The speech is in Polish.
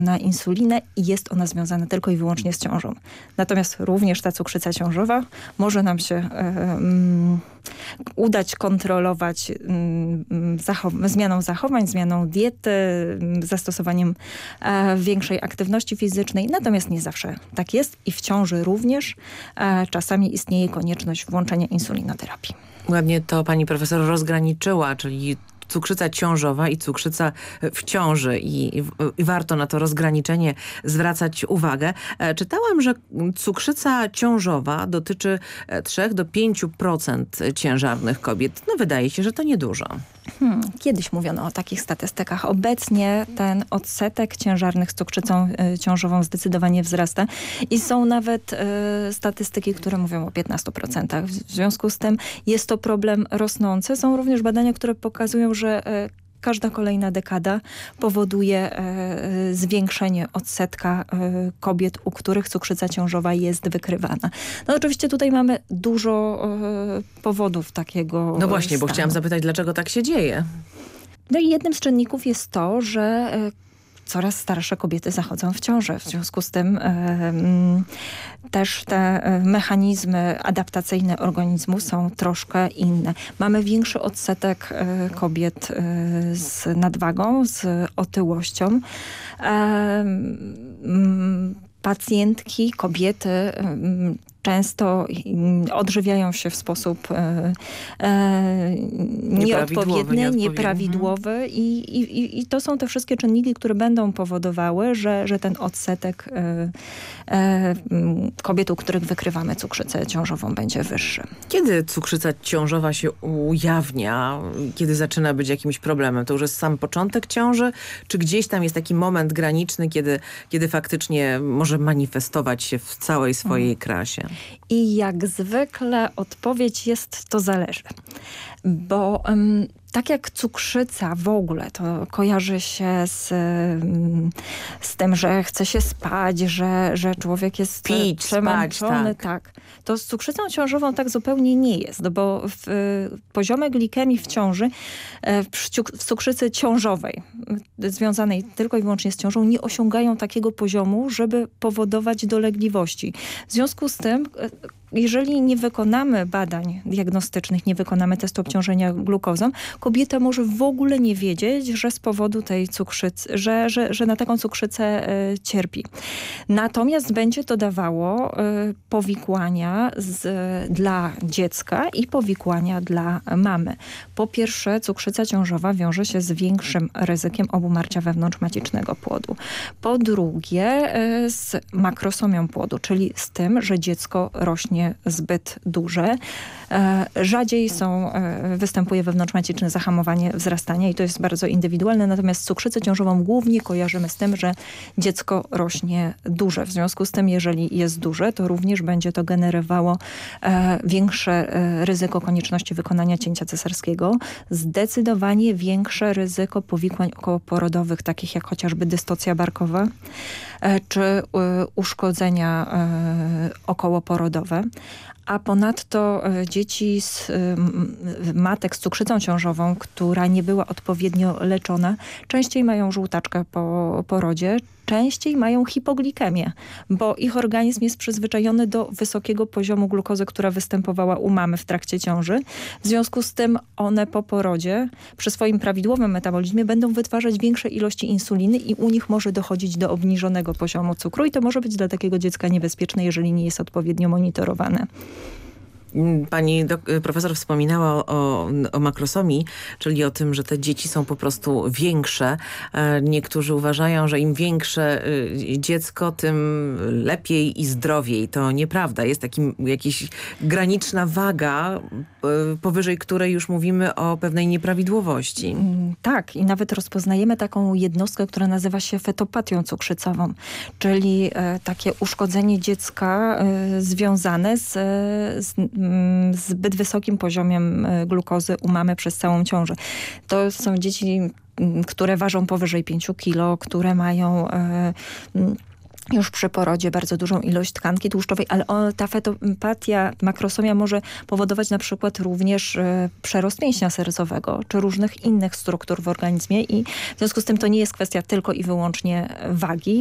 na insulinę i jest ona związana tylko i wyłącznie z ciążą. Natomiast również ta cukrzyca ciążowa może nam się udać kontrolować zmianą zachowań, zmianą diety, zastosowaniem większej aktywności fizycznej. Natomiast nie zawsze tak jest i w ciąży również czasami istnieje konieczność włączenia insulinoterapii. Ładnie to pani profesor rozgraniczyła, czyli cukrzyca ciążowa i cukrzyca w ciąży i warto na to rozgraniczenie zwracać uwagę. Czytałam, że cukrzyca ciążowa dotyczy 3-5% ciężarnych kobiet. No wydaje się, że to niedużo. Kiedyś mówiono o takich statystykach. Obecnie ten odsetek ciężarnych z cukrzycą ciążową zdecydowanie wzrasta i są nawet statystyki, które mówią o 15%. W związku z tym jest to problem rosnący. Są również badania, które pokazują, że każda kolejna dekada powoduje zwiększenie odsetka kobiet, u których cukrzyca ciążowa jest wykrywana. No oczywiście tutaj mamy dużo powodów takiego No właśnie, stanu. bo chciałam zapytać, dlaczego tak się dzieje? No i jednym z czynników jest to, że coraz starsze kobiety zachodzą w ciążę. W związku z tym też te mechanizmy adaptacyjne organizmu są troszkę inne. Mamy większy odsetek kobiet z nadwagą, z otyłością. Pacjentki, kobiety często odżywiają się w sposób nieodpowiedni, nieprawidłowy i to są te wszystkie czynniki, które będą powodowały, że ten odsetek kobiet, u których wykrywamy cukrzycę ciążową, będzie wyższy. Kiedy cukrzyca ciążowa się ujawnia? Kiedy zaczyna być jakimś problemem? To już jest sam początek ciąży? Czy gdzieś tam jest taki moment graniczny, kiedy faktycznie może manifestować się w całej swojej krasie? I jak zwykle odpowiedź jest: to zależy. Bo tak jak cukrzyca w ogóle to kojarzy się z tym, że chce się spać, że człowiek jest przemęczony. Tak. To z cukrzycą ciążową tak zupełnie nie jest, no bo poziomy glikemii w ciąży, w cukrzycy ciążowej, związanej tylko i wyłącznie z ciążą, nie osiągają takiego poziomu, żeby powodować dolegliwości. W związku z tym, jeżeli nie wykonamy badań diagnostycznych, nie wykonamy testu obciążenia glukozą, kobieta może w ogóle nie wiedzieć, że z powodu tej cukrzycy, że na taką cukrzycę cierpi. Natomiast będzie to dawało powikłania dla dziecka i powikłania dla mamy. Po pierwsze, cukrzyca ciążowa wiąże się z większym ryzykiem obumarcia wewnątrzmacicznego płodu. Po drugie, z makrosomią płodu, czyli z tym, że dziecko rośnie zbyt duże. Rzadziej występuje wewnątrzmaciczne zahamowanie wzrastania i to jest bardzo indywidualne, natomiast cukrzycę ciążową głównie kojarzymy z tym, że dziecko rośnie duże. W związku z tym, jeżeli jest duże, to również będzie to generowało większe ryzyko konieczności wykonania cięcia cesarskiego, zdecydowanie większe ryzyko powikłań okołoporodowych, takich jak chociażby dystocja barkowa, czy uszkodzenia okołoporodowe. A ponadto dzieci z matek z cukrzycą ciążową, która nie była odpowiednio leczona, częściej mają żółtaczkę po porodzie, częściej mają hipoglikemię, bo ich organizm jest przyzwyczajony do wysokiego poziomu glukozy, która występowała u mamy w trakcie ciąży. W związku z tym one po porodzie przy swoim prawidłowym metabolizmie będą wytwarzać większe ilości insuliny i u nich może dochodzić do obniżonego poziomu cukru i to może być dla takiego dziecka niebezpieczne, jeżeli nie jest odpowiednio monitorowane. Pani profesor wspominała o makrosomii, czyli o tym, że te dzieci są po prostu większe. Niektórzy uważają, że im większe dziecko, tym lepiej i zdrowiej. To nieprawda. Jest jakaś graniczna waga, powyżej której już mówimy o pewnej nieprawidłowości. Tak, i nawet rozpoznajemy taką jednostkę, która nazywa się fetopatią cukrzycową, czyli takie uszkodzenie dziecka związane z zbyt wysokim poziomem glukozy u mamy przez całą ciążę. To są dzieci, które ważą powyżej 5 kilo, które mają już przy porodzie bardzo dużą ilość tkanki tłuszczowej, ale ta fetopatia, makrosomia może powodować na przykład również przerost mięśnia sercowego, czy różnych innych struktur w organizmie i w związku z tym to nie jest kwestia tylko i wyłącznie wagi,